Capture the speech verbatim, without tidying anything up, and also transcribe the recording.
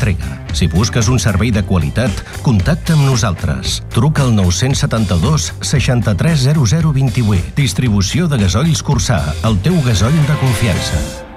entrega. Si busques un servei de qualitat, contacta amb nosaltres. Truca al nou set dos, seixanta-tres, zero zero, vint-i-vuit. Distribució de gasolls Cursà, el teu gasoll de confiança.